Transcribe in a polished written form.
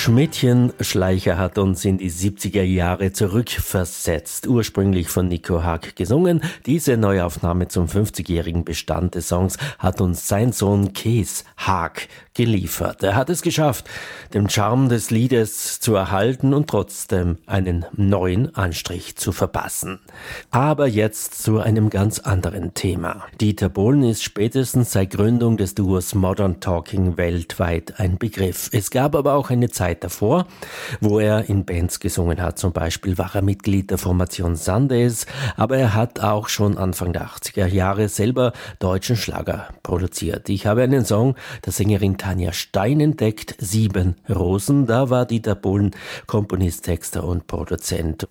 Schmidtchen Schleicher hat uns in die 70er Jahre zurückversetzt. Ursprünglich von Nico Haag gesungen. Diese Neuaufnahme zum 50-jährigen Bestand des Songs hat uns sein Sohn Kees Haag geliefert. Er hat es geschafft, den Charme des Liedes zu erhalten und trotzdem einen neuen Anstrich zu verpassen. Aber jetzt zu einem ganz anderen Thema. Dieter Bohlen ist spätestens seit Gründung des Duos Modern Talking weltweit ein Begriff. Es gab aber auch eine Zeit davor, wo er in Bands gesungen hat. Zum Beispiel war er Mitglied der Formation Sundays, aber er hat auch schon Anfang der 80er Jahre selber deutschen Schlager produziert. Ich habe einen Song der Sängerin Tanja Stein entdeckt, 7 Rosen. Da war Dieter Bohlen Komponist, Texter und Produzent.